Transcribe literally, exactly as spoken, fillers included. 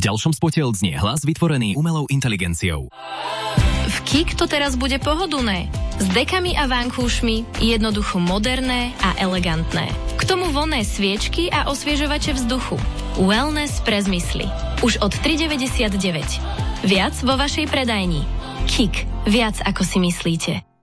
ďalšom spote odznie hlas vytvorený umelou inteligenciou. V Kik to teraz bude pohodlné. S dekami a vankúšmi, jednoducho moderné a elegantné. K tomu vonné sviečky a osviežovače vzduchu. Wellness pre zmysly. Už od tri deväťdesiatdeväť. Viac vo vašej predajni. Kik. Viac ako si myslíte.